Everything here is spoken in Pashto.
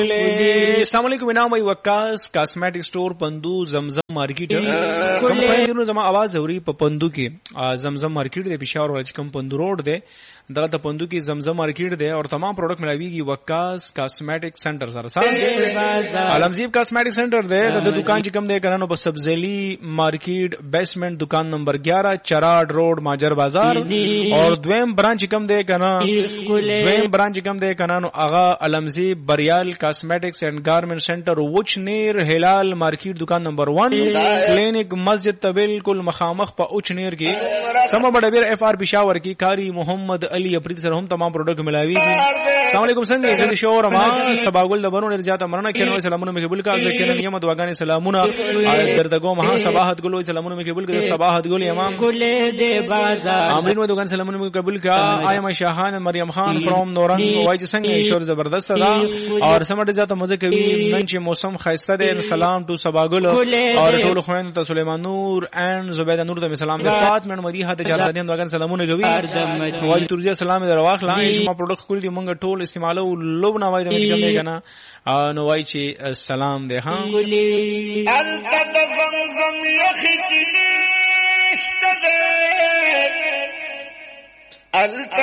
السلام علیکم. نام ای وکاس کاسمیټک سٹور پندو زمزم مارکیټ. کوم پندونو زما आवाज اوري په پندو کې زمزم مارکیټ دی پېښور ولایت کوم پندو روډ دی دغه پندو کې زمزم مارکیټ دی او تمام پروډکټ ملاويږي وکاس کاسمیټک سنټر سره. علمزیب کاسمیټک سنټر دی د دکان چې کوم دی کنه په سبزلی مارکیټ بیسمنٹ دکان نمبر 11 چراډ روډ ماجر بازار اور دویم برانچ کوم دی کنه نو اغا علمزیب بریال کاسمیټکس اینڈ گارمنٹ سینٹر وچ نیر هلال مارکیټ دکان نمبر 1 کلینک مسجد ته بالکل مخامخ په اوچ نیر کې سم بڑبیر اف آر پېښور کې کاری محمد علی افریدی سره هم تمام پروډکټ ملاويږي. السلام علیکم څنګه زه شور ما سباګل د بنو نرجاته مرنه کینو سلامونه مقبول کا ځکه نیم دعاګانې سلامونه دردګو مها صباحت ګل سلامونه مقبول کا صباحت ګل امام ګل دې بازار امرین و دعاګانې سلامونه مقبول کا ایم شاهان مریم خان فروم نورن وای چې څنګه شور زبردست ده اور سمټ ذاته مزه کوي نن چې موسم خاسته ده. سلام ټو سباګل اور ټول خويند ته سليمان نور ان زبیده نور د سلام د فاطمه مدیحه ته جلال دین دعاګانې سلامونه کوي وای ترجه سلام در واخلا ما پروډکټ کول دي مونږ ټول استعمالو لوب نه وای د مشکل دی کنه نو وای چې سلام ده ها انت زمزم يخي